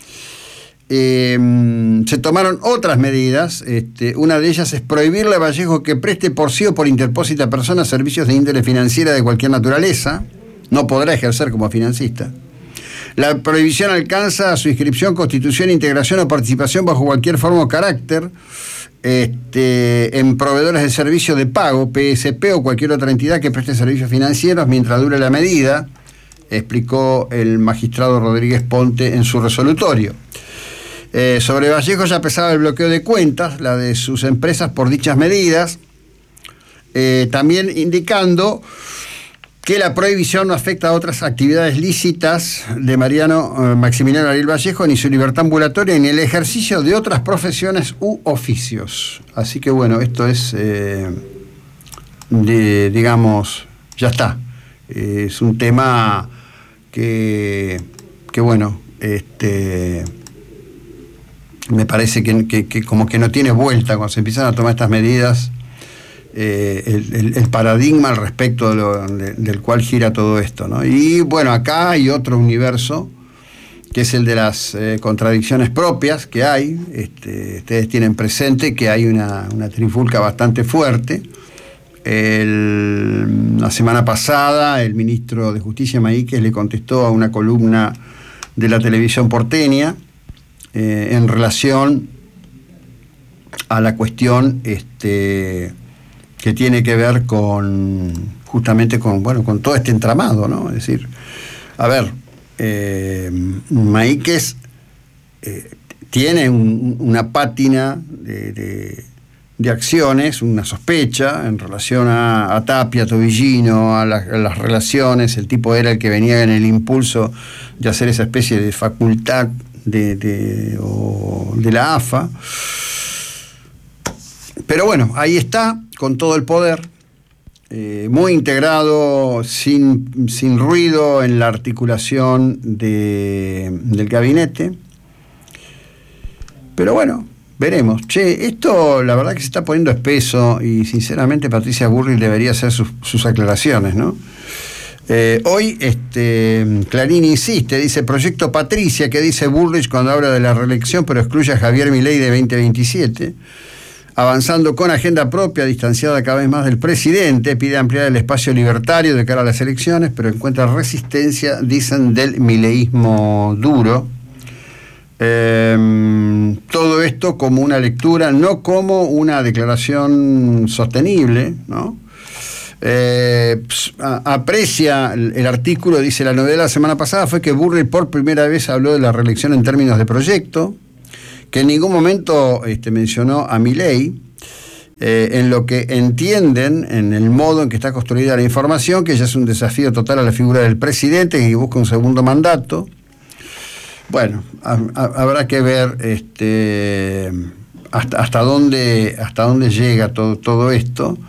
Eh, se tomaron otras medidas. Este, una de ellas es prohibirle a Vallejo que preste por sí o por interpósita persona servicios de índole financiera de cualquier naturaleza. No podrá ejercer como financista. La prohibición alcanza a su inscripción, constitución, integración o participación bajo cualquier forma o carácter este, en proveedores de servicio de pago, P S P o cualquier otra entidad que preste servicios financieros mientras dure la medida, explicó el magistrado Rodríguez Ponte en su resolutorio. Eh, sobre Vallejo ya pesaba el bloqueo de cuentas, la de sus empresas por dichas medidas, eh, también indicando que la prohibición no afecta a otras actividades lícitas de Mariano eh, Maximiliano Ariel Vallejo, ni su libertad ambulatoria, ni el ejercicio de otras profesiones u oficios. Así que bueno, esto es, eh, de, digamos, ya está. Eh, es un tema que, que bueno, este, me parece que, que, que como que no tiene vuelta cuando se empiezan a tomar estas medidas. Eh, el, el, el paradigma al respecto de lo, de, del cual gira todo esto, ¿no? Y bueno, acá hay otro universo, que es el de las eh, contradicciones propias que hay. Este, ustedes tienen presente que hay una, una trifulca bastante fuerte. El, la semana pasada el ministro de Justicia, Maíquez, le contestó a una columna de la televisión porteña eh, en relación a la cuestión este, que tiene que ver con justamente con, bueno, con todo este entramado, ¿no? Es decir, a ver, eh, Maíquez eh, tiene un, una pátina de, de, de acciones, una sospecha en relación a, a Tapia, Tobillino, a, la, a las relaciones. El tipo era el que venía en el impulso de hacer esa especie de facultad de, de, o de la A F A. Pero bueno, ahí está, con todo el poder, eh, muy integrado, sin, sin ruido en la articulación de, del gabinete. Pero bueno, veremos. Che, esto la verdad que se está poniendo espeso y sinceramente Patricia Bullrich debería hacer sus, sus aclaraciones, ¿no? Eh, hoy este, Clarín insiste, dice Proyecto Patricia, que dice Bullrich cuando habla de la reelección, pero excluye a Javier Milei de veinte veintisiete. avanzando con agenda propia, distanciada cada vez más del presidente, pide ampliar el espacio libertario de cara a las elecciones, pero encuentra resistencia, dicen, del mileísmo duro. Eh, todo esto como una lectura, no como una declaración sostenible, ¿no? Eh, aprecia el, el artículo, dice: la novedad de la semana pasada fue que Burri por primera vez habló de la reelección en términos de proyecto, que en ningún momento este, mencionó a Milei, eh, en lo que entienden, en el modo en que está construida la información, que ya es un desafío total a la figura del presidente, que busca un segundo mandato. Bueno, a, a, habrá que ver este, hasta, hasta, dónde, hasta dónde llega todo, todo esto.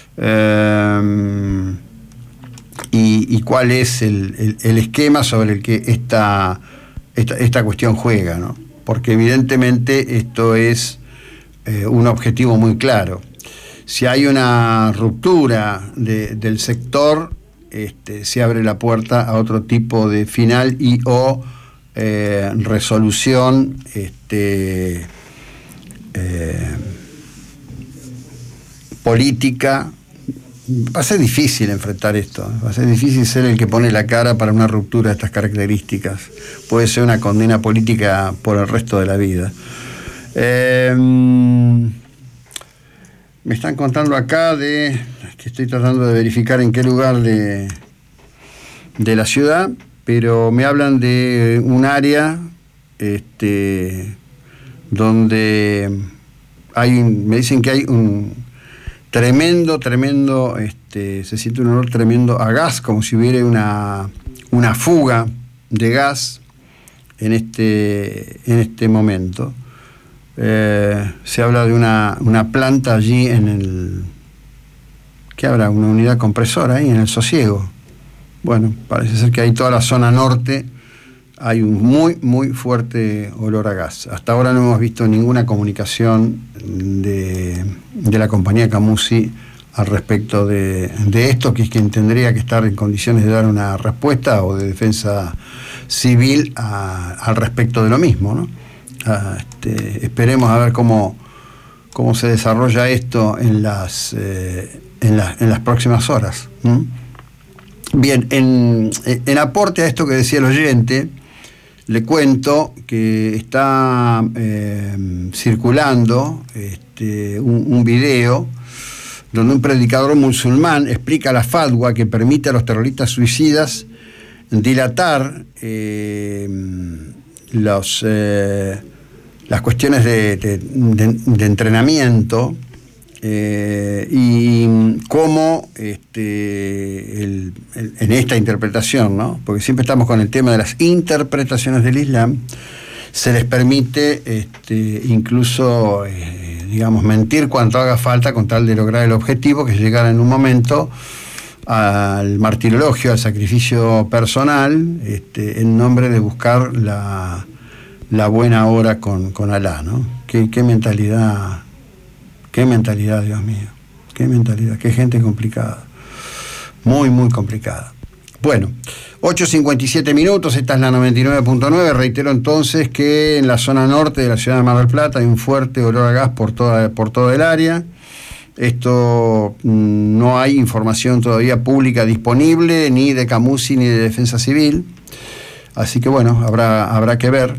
Eh, y, y cuál es el, el, el esquema sobre el que esta, esta, esta cuestión juega, ¿no? Porque evidentemente esto es eh, un objetivo muy claro. Si hay una ruptura de, del sector, este, se abre la puerta a otro tipo de final y o eh, resolución este, eh, política. Va a ser difícil enfrentar esto, va a ser difícil ser el que pone la cara para una ruptura de estas características. Puede ser una condena política por el resto de la vida. Eh, me están contando acá de que estoy tratando de verificar en qué lugar de, de la ciudad, pero me hablan de un área este, donde hay un, me dicen que hay un Tremendo, tremendo, este, se siente un olor tremendo a gas, como si hubiera una, una fuga de gas en este, en este momento. Eh, se habla de una, una planta allí en el... ¿Qué habrá? Una unidad compresora ahí en el Sosiego. Bueno, parece ser que ahí toda la zona norte hay un muy, muy fuerte olor a gas. Hasta ahora no hemos visto ninguna comunicación de, de la compañía Camusi al respecto de, de esto, que es quien tendría que estar en condiciones de dar una respuesta, o de defensa civil a, al respecto de lo mismo, ¿no? A, este, esperemos a ver cómo, cómo se desarrolla esto en las, eh, en, la, en las próximas horas. ¿Mm? Bien, en, en aporte a esto que decía el oyente, le cuento que está eh, circulando este, un, un video donde un predicador musulmán explica la fatwa que permite a los terroristas suicidas dilatar eh, los, eh, las cuestiones de, de, de, de entrenamiento eh, y cómo este, el, el, en esta interpretación, ¿no? Porque siempre estamos con el tema de las interpretaciones del Islam, se les permite este, incluso eh, digamos mentir cuanto haga falta con tal de lograr el objetivo, que es llegar en un momento al martirologio, al sacrificio personal, este, en nombre de buscar la, la buena hora con, con Alá, ¿no? Qué, qué mentalidad, qué mentalidad, Dios mío, qué mentalidad, qué gente complicada, muy, muy complicada. Bueno, ocho cincuenta y siete minutos, esta es la noventa y nueve punto nueve. Reitero entonces que en la zona norte de la ciudad de Mar del Plata hay un fuerte olor a gas por toda, por toda el área. Esto no hay información todavía pública disponible, ni de Camusi ni de Defensa Civil. Así que bueno, habrá, habrá que ver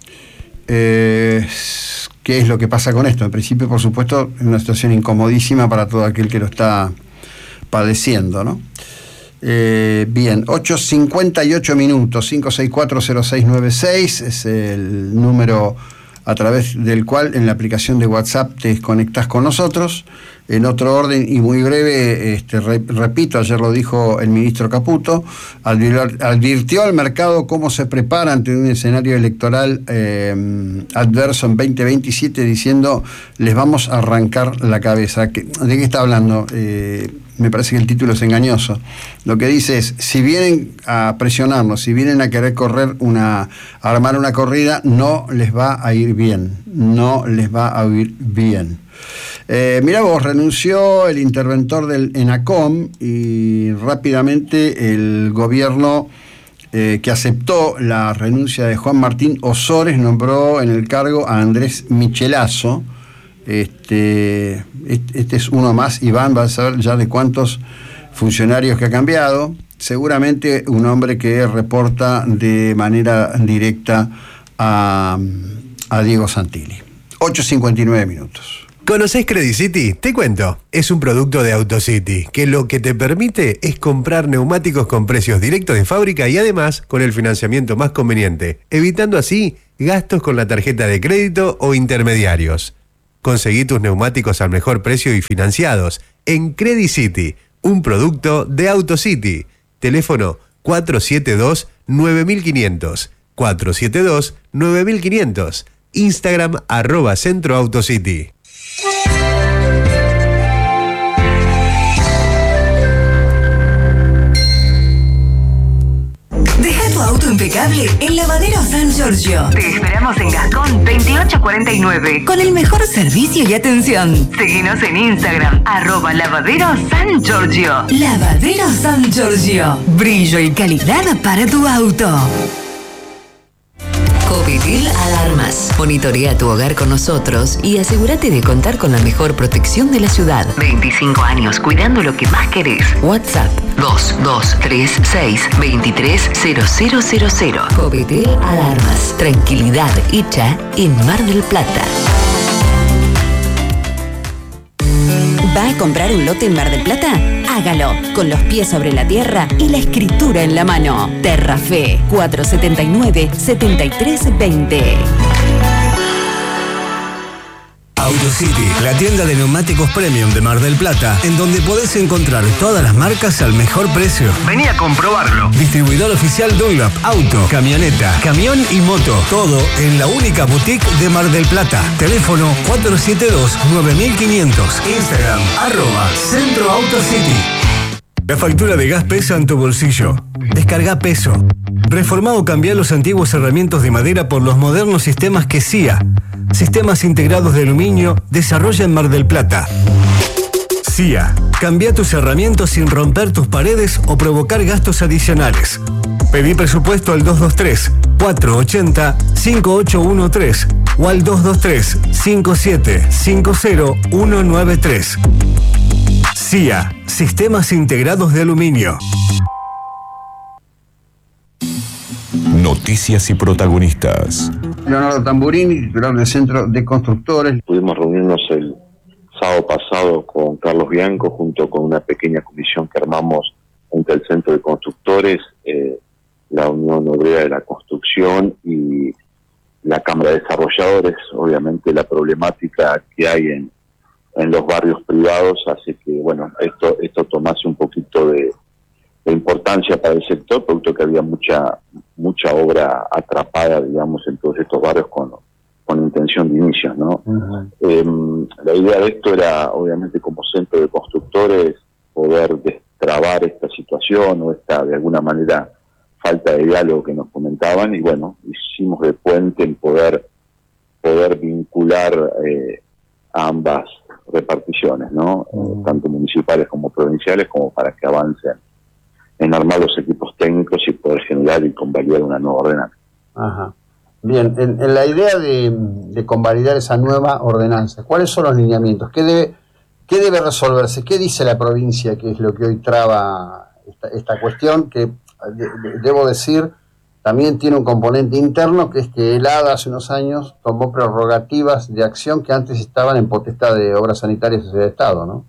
eh, qué es lo que pasa con esto. En principio, por supuesto, es una situación incomodísima para todo aquel que lo está padeciendo, ¿no? Eh, bien, ocho cincuenta y ocho minutos, cinco seis cuatro cero seis nueve seis es el número a través del cual en la aplicación de WhatsApp te conectás con nosotros. En otro orden y muy breve, este, re, repito, ayer lo dijo el ministro Caputo, advirtió al mercado cómo se prepara ante un escenario electoral eh, adverso en veinte veintisiete, diciendo: les vamos a arrancar la cabeza. ¿De qué está hablando? Eh, me parece que el título es engañoso. Lo que dice es: si vienen a presionarnos, si vienen a querer correr una, a armar una corrida, no les va a ir bien, no les va a ir bien. Eh, mirá vos, renunció el interventor del ENACOM y rápidamente el gobierno eh, que aceptó la renuncia de Juan Martín Ozores nombró en el cargo a Andrés Michelazo, Este, este es uno más. Iván va a saber ya de cuántos funcionarios que ha cambiado. Seguramente un hombre que reporta de manera directa a, a Diego Santilli. ocho cincuenta y nueve minutos. ¿Conocés Credit City? Te cuento. Es un producto de AutoCity, que lo que te permite es comprar neumáticos con precios directos de fábrica y además con el financiamiento más conveniente, evitando así gastos con la tarjeta de crédito o intermediarios. Conseguí tus neumáticos al mejor precio y financiados en Credit City, un producto de AutoCity. Teléfono cuatro siete dos nueve cinco cero cero, cuatro siete dos nueve cinco cero cero. Instagram arroba Centro AutoCity. Deja tu auto impecable en Lavadero San Giorgio. Te esperamos en Gascón veintiocho cuarenta y nueve con el mejor servicio y atención. Seguinos en Instagram, arroba Lavadero San Giorgio. Lavadero San Giorgio. Brillo y calidad para tu auto. Covitil Alarmas. Monitorea tu hogar con nosotros y asegúrate de contar con la mejor protección de la ciudad. veinticinco años cuidando lo que más querés. WhatsApp dos dos tres seis dos tres cero cero cero cero. Covitil Alarmas. Tranquilidad hecha en Mar del Plata. ¿Va a comprar un lote en Mar del Plata? Hágalo con los pies sobre la tierra y la escritura en la mano. Terrafe cuatro setenta y nueve, setenta y tres veinte. AutoCity, la tienda de neumáticos premium de Mar del Plata, en donde podés encontrar todas las marcas al mejor precio. Vení a comprobarlo. Distribuidor oficial Dunlop, auto, camioneta, camión y moto. Todo en la única boutique de Mar del Plata. Teléfono cuatro siete dos nueve cinco cero cero. Instagram, arroba Centro AutoCity. La factura de gas pesa en tu bolsillo. Descarga Peso. Reformá o cambiá los antiguos herramientas de madera por los modernos sistemas que C I A, Sistemas Integrados de Aluminio, desarrolla en Mar del Plata. C I A. Cambia tus herramientas sin romper tus paredes o provocar gastos adicionales. Pedí presupuesto al dos dos tres, cuatro ocho cero, cinco ocho uno tres o al dos dos tres, cinco siete cinco cero uno nueve tres. C I A. Sistemas Integrados de Aluminio. Noticias y protagonistas. Leonardo Tamburini, titular del Centro de Constructores. Pudimos reunirnos el sábado pasado con Carlos Bianco junto con una pequeña comisión que armamos entre el Centro de Constructores, eh, la Unión Obrera de la Construcción y la Cámara de Desarrolladores. Obviamente la problemática que hay en, en los barrios privados hace que, bueno, esto, esto tomase un poquito de, de importancia para el sector, producto que había mucha mucha obra atrapada, digamos, en todos estos barrios con, con intención de inicios, ¿no? Uh-huh. Eh, la idea de esto era, obviamente, como Centro de Constructores, poder destrabar esta situación o esta, de alguna manera, falta de diálogo que nos comentaban, y bueno, hicimos de puente en poder, poder vincular eh, a ambas reparticiones, ¿no? Uh-huh. Tanto municipales como provinciales, como para que avancen en armar los equipos técnicos y poder generar y convalidar una nueva ordenanza. Ajá. Bien, en, en la idea de, de convalidar esa nueva ordenanza, ¿cuáles son los lineamientos? ¿Qué debe, qué debe resolverse? ¿Qué dice la provincia que es lo que hoy traba esta, esta cuestión? Que, de, de, debo decir, también tiene un componente interno, que es que el A D A hace unos años tomó prerrogativas de acción que antes estaban en potestad de Obras Sanitarias y de Estado, ¿no?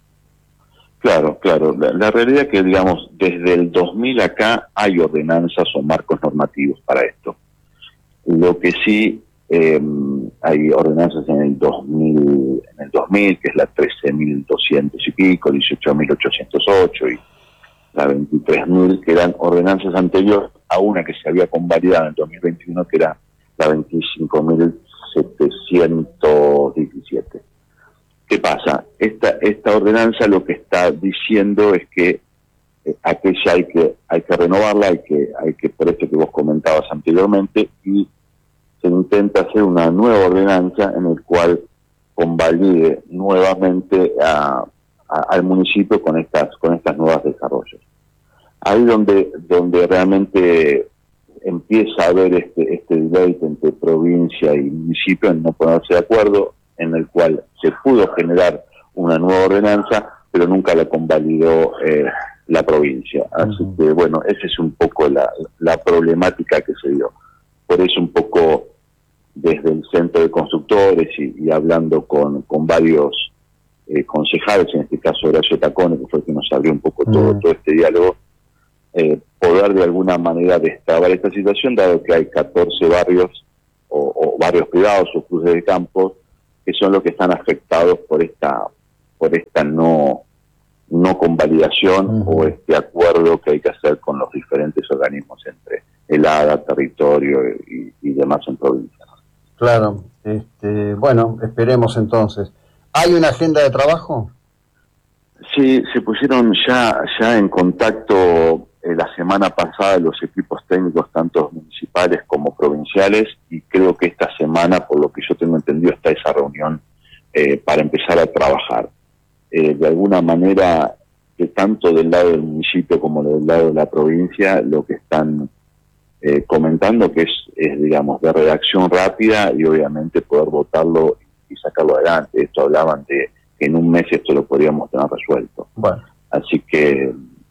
Claro, claro. La, la realidad es que, digamos, desde el dos mil acá hay ordenanzas o marcos normativos para esto. Lo que sí, eh, hay ordenanzas en el dos mil, en el dos mil, que es la trece mil doscientos y pico, dieciocho mil ochocientos ocho y la veintitrés mil, que eran ordenanzas anteriores a una que se había convalidado en el dos mil veintiuno, que era la veinticinco mil setecientos diecisiete. ¿Qué pasa? Esta esta ordenanza lo que está diciendo es que eh, aquella hay que hay que renovarla, hay que hay que por esto que vos comentabas anteriormente, y se intenta hacer una nueva ordenanza en el cual convalide nuevamente a, a, al municipio con estas con estas nuevas desarrollos. Ahí donde donde realmente empieza a haber este este debate entre provincia y municipio en no ponerse de acuerdo. en el cual se pudo generar una nueva ordenanza, pero nunca la convalidó eh, la provincia. Así uh-huh. que bueno, esa es un poco la, la problemática que se dio. Por eso un poco desde el Centro de Constructores y, y hablando con, con varios eh, concejales, en este caso Horacio Tacone, que fue el que nos abrió un poco todo, uh-huh. todo este diálogo, eh, poder de alguna manera destrabar esta situación, dado que hay catorce barrios o, o barrios privados o cruces de campos que son los que están afectados por esta por esta no no convalidación uh-huh. o este acuerdo que hay que hacer con los diferentes organismos entre el A D A, territorio y, y demás en provincia. Claro, este, bueno, esperemos entonces. ¿Hay una agenda de trabajo? Sí, se pusieron ya ya en contacto eh, la semana pasada los equipos técnicos, tanto municipales como provinciales, y creo que esta semana, por lo que yo tengo entendido, está esa reunión eh, para empezar a trabajar. Eh, de alguna manera, que tanto del lado del municipio como del lado de la provincia, lo que están eh, comentando que es, es, digamos, de redacción rápida y obviamente poder votarlo y sacarlo adelante. Esto hablaban de que en un mes esto lo podríamos tener resuelto. Bueno. Así que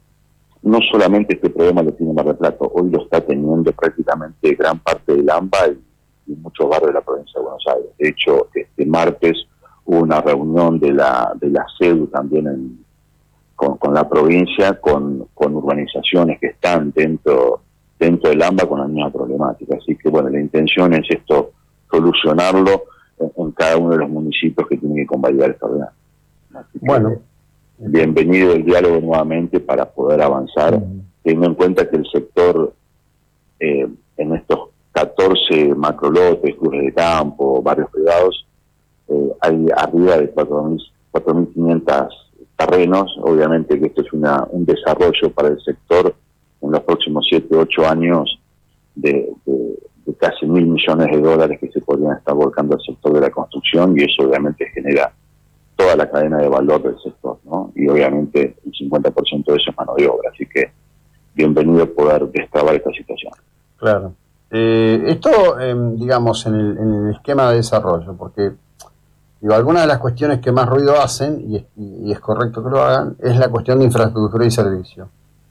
no solamente este problema lo tiene Mar del Plata, hoy lo está teniendo prácticamente gran parte del AMBA y, y muchos barrios de la provincia de Buenos Aires. De hecho, este martes hubo una reunión de la de la C E D U también en, con, con la provincia, con, con urbanizaciones que están dentro dentro del AMBA con la misma problemática. Así que bueno, la intención es esto, solucionarlo en, en cada uno de los municipios que tienen que convalidar esta ordenanza. Bueno, bienvenido el diálogo nuevamente para poder avanzar, uh-huh. teniendo en cuenta que el sector eh, en estos catorce macrolotes, cruces de campo, barrios privados, eh, hay arriba de cuatro mil quinientos terrenos. Obviamente que esto es una, un desarrollo para el sector en los próximos siete, ocho años de, de, de casi mil millones de dólares que se podrían estar volcando al sector de la construcción, y eso obviamente genera toda la cadena de valor del sector, ¿no? Y obviamente el cincuenta por ciento de eso es mano de obra, así que bienvenido poder destrabar esta situación. Claro. Eh, esto, eh, digamos, en el, en el esquema de desarrollo, porque digo, algunas de las cuestiones que más ruido hacen, y es, y es correcto que lo hagan, es la cuestión de infraestructura y servicio.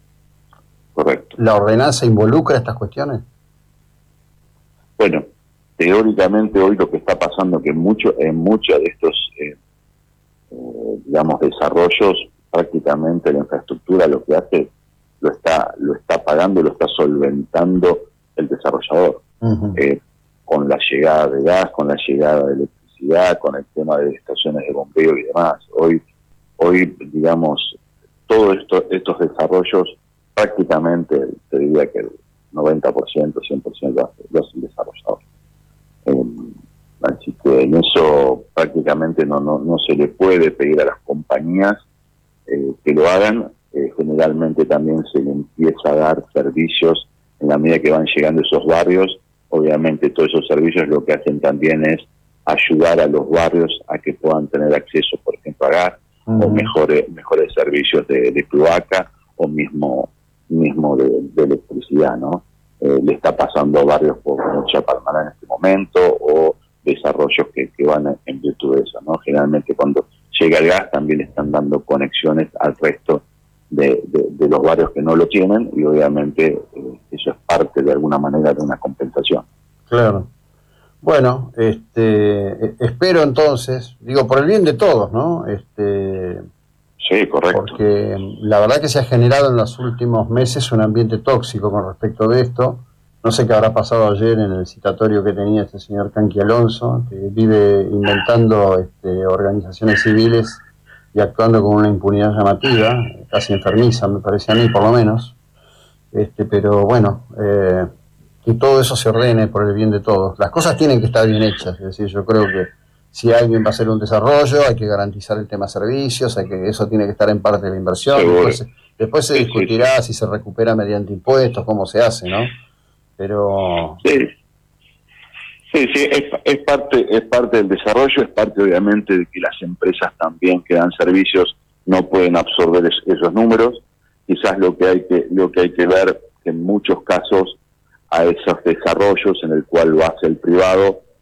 Correcto. ¿La ordenanza involucra estas cuestiones? Bueno, teóricamente hoy lo que está pasando que mucho, en muchos de estos eh, eh, digamos desarrollos, prácticamente la infraestructura lo que hace lo está lo está pagando, lo está solventando el desarrollador, uh-huh. eh, con la llegada de gas, con la llegada de electricidad, con el tema de estaciones de bombeo y demás. Hoy, hoy digamos, todos esto, estos desarrollos prácticamente, te diría que el noventa por ciento, cien por ciento lo hace el desarrollador. Eh, así que en eso prácticamente no, no, no se le puede pedir a las compañías eh, que lo hagan. Eh, generalmente también se le empieza a dar servicios en la medida que van llegando esos barrios. Obviamente todos esos servicios lo que hacen también es ayudar a los barrios a que puedan tener acceso, por ejemplo, a gas, uh-huh. o mejores, mejores servicios de, de cloaca, o mismo mismo de, de electricidad, ¿no? Eh, le está pasando a barrios como Chapalmalá en este momento, o desarrollos que, que van en virtud de eso, ¿no? Generalmente cuando llega el gas también están dando conexiones al resto de, de, de los barrios que no lo tienen, y obviamente eh, eso es parte de alguna manera de una compensación. Claro. Bueno, este, espero entonces, digo, por el bien de todos, ¿no? Este, sí, correcto. Porque la verdad que se ha generado en los últimos meses un ambiente tóxico con respecto de esto. No sé qué habrá pasado ayer en el citatorio que tenía este señor Canqui Alonso, que vive inventando este, organizaciones civiles y actuando con una impunidad llamativa, casi enfermiza, me parece a mí, por lo menos. Este, pero bueno, eh, que todo eso se ordene por el bien de todos. Las cosas tienen que estar bien hechas, es decir, yo creo que si alguien va a hacer un desarrollo, hay que garantizar el tema servicios, hay que eso tiene que estar en parte de la inversión. Después, después se discutirá si se recupera mediante impuestos, cómo se hace, ¿no? Pero sí, sí, sí es, es parte es parte del desarrollo, es parte obviamente de que las empresas también que dan servicios no pueden absorber es, esos números. Quizás lo que hay que lo que hay que ver en muchos casos a esos desarrollos en el cual lo hace el privado,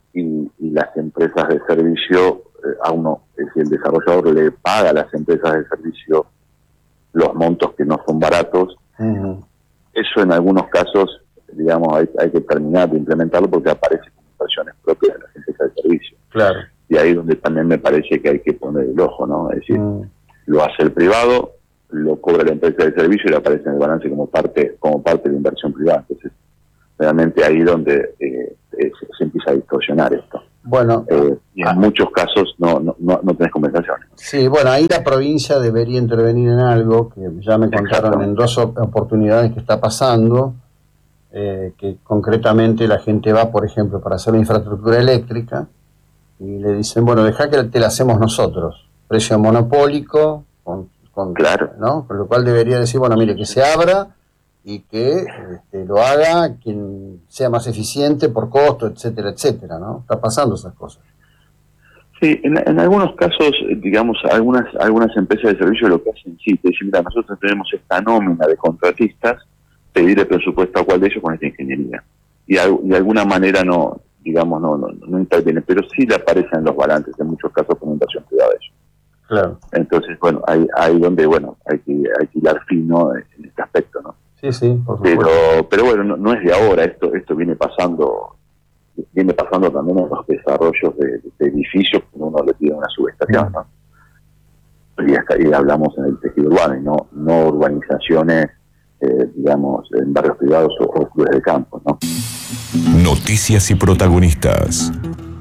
y, y las empresas de servicio, eh, a uno, es decir, el desarrollador le paga a las empresas de servicio los montos que no son baratos. Uh-huh. Eso en algunos casos, digamos, hay, hay que terminar de implementarlo porque aparece como inversiones propias de las empresas de servicio. Claro. Y ahí donde también me parece que hay que poner el ojo, ¿no? Es decir, uh-huh. lo hace el privado, lo cobra la empresa de servicio y le aparece en el balance como parte como parte de la inversión privada. Entonces, realmente ahí donde eh, eh, se, se empieza a distorsionar esto. Bueno, eh, y en ah, muchos casos no, no, no, no tenés compensaciones. Sí, bueno, ahí la provincia debería intervenir en algo que ya me contaron en dos oportunidades que está pasando, eh, que concretamente la gente va, por ejemplo, para hacer la infraestructura eléctrica y le dicen, bueno, deja que te la hacemos nosotros, precio monopólico, con, con, claro, ¿no? Con lo cual debería decir, bueno, mire, que se abra y que este, lo haga quien sea más eficiente por costo, etcétera, etcétera, ¿no? Está pasando esas cosas. Sí, en, en algunos casos, digamos, algunas algunas empresas de servicio lo que hacen, sí, te dicen, mira, nosotros tenemos esta nómina de contratistas, pedir el presupuesto a cuál de ellos con esta ingeniería. Y de alguna manera no, digamos, no, no, no interviene, pero sí le aparecen los balances, en muchos casos con inversión privada de ellos. Claro. Entonces, bueno, hay, hay donde, bueno, hay que, hay que hilar fino en este aspecto, ¿no? Sí, sí, por pero, pero bueno, no, no es de ahora, esto esto viene pasando viene pasando también en los desarrollos de, de edificios cuando uno le pide una subestación, ¿no? Y hasta ahí hablamos en el tejido urbano y no, no urbanizaciones, eh, digamos, en barrios privados o, o clubes de campo, ¿no? Noticias y protagonistas.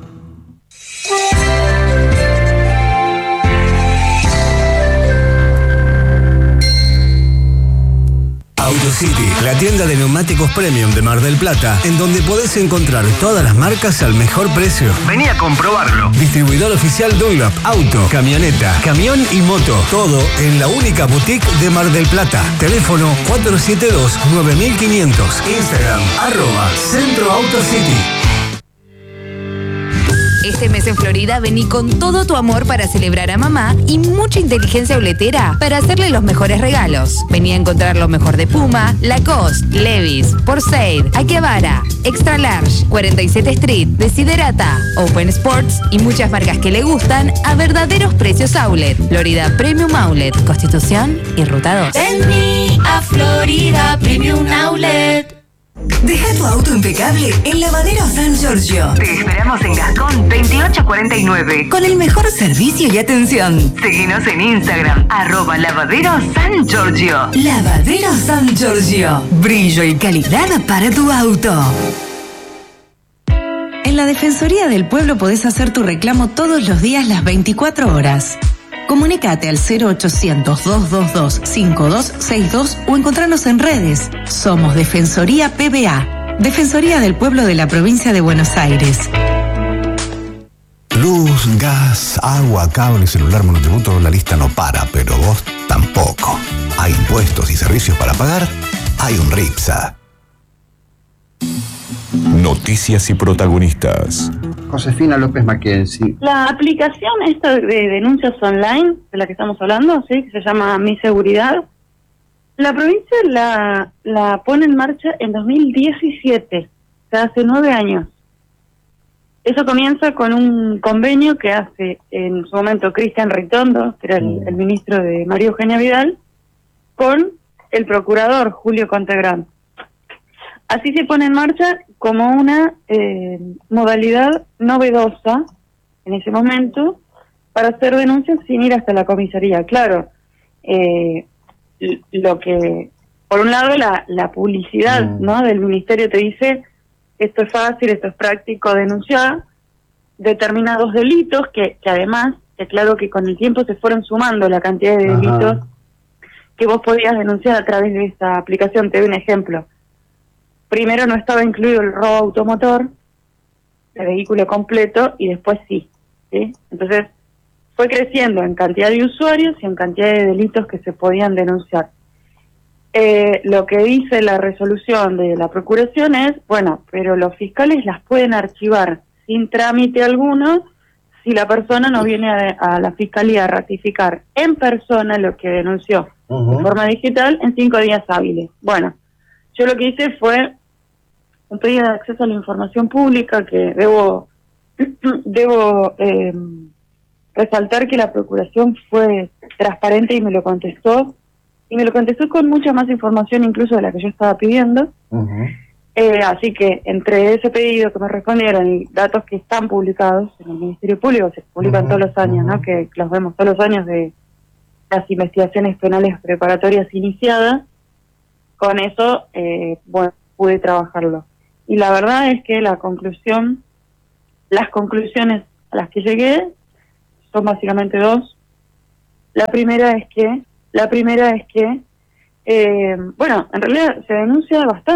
AutoCity, la tienda de neumáticos premium de Mar del Plata, en donde podés encontrar todas las marcas al mejor precio. Vení a comprobarlo. Distribuidor oficial Dunlop, auto, camioneta, camión y moto. Todo en la única boutique de Mar del Plata. Teléfono cuatro siete dos, nueve mil quinientos. Instagram, arroba Centro AutoCity. Este mes en Florida vení con todo tu amor para celebrar a mamá y mucha inteligencia uletera para hacerle los mejores regalos. Vení a encontrar lo mejor de Puma, Lacoste, Levi's, Pursuit, Akihabara, Extra Large, cuarenta y siete Street, Desiderata, Open Sports y muchas marcas que le gustan a verdaderos precios outlet. Florida Premium Outlet, Constitución y Ruta dos. Vení a Florida Premium Outlet. Deja tu auto impecable en Lavadero San Giorgio. Te esperamos en Gascón veintiocho cuarenta y nueve con el mejor servicio y atención. Seguinos en Instagram, arroba Lavadero San Giorgio. Lavadero San Giorgio. Brillo y calidad para tu auto. En la Defensoría del Pueblo podés hacer tu reclamo todos los días las veinticuatro horas. Comunicate al cero ochocientos, dos dos dos, cinco dos seis dos o encontranos en redes. Somos Defensoría P B A, Defensoría del Pueblo de la Provincia de Buenos Aires. Luz, gas, agua, cable, celular, monotributo, la lista no para, pero vos tampoco. Hay impuestos y servicios para pagar, hay un RIPSA. Noticias y protagonistas. Josefina López Mackenzie. La aplicación esta de denuncias online, de la que estamos hablando, sí, que se llama Mi Seguridad, la provincia la, la pone en marcha en dos mil diecisiete, o sea, hace nueve años. Eso comienza con un convenio que hace en su momento Cristian Ritondo, que era el, el ministro de María Eugenia Vidal, con el procurador Julio Contegrán. Así se pone en marcha como una eh, modalidad novedosa en ese momento para hacer denuncias sin ir hasta la comisaría. Claro, eh, lo que, por un lado, la, la publicidad mm. ¿no? del ministerio te dice esto es fácil, esto es práctico, denunciar determinados delitos que, que además, que claro que con el tiempo se fueron sumando la cantidad de delitos Ajá. que vos podías denunciar a través de esta aplicación. Te doy un ejemplo. Primero no estaba incluido el robo automotor, el vehículo completo, y después sí, ¿sí? Entonces, fue creciendo en cantidad de usuarios y en cantidad de delitos que se podían denunciar. Eh, lo que dice la resolución de la Procuración es, bueno, pero los fiscales las pueden archivar sin trámite alguno si la persona no viene a, a la Fiscalía a ratificar en persona lo que denunció uh-huh. de forma digital en cinco días hábiles. Bueno, yo lo que hice fue un pedido de acceso a la información pública que debo debo eh, resaltar que la Procuración fue transparente y me lo contestó, y me lo contestó con mucha más información incluso de la que yo estaba pidiendo. Uh-huh. Eh, así que entre ese pedido que me respondieron y datos que están publicados en el Ministerio Público, se publican uh-huh. todos los años, ¿no? Que los vemos todos los años de las investigaciones penales preparatorias iniciadas, con eso, eh, bueno, pude trabajarlo. Y la verdad es que la conclusión, las conclusiones a las que llegué son básicamente dos. La primera es que, la primera es que, eh, bueno, en realidad se denuncia bastante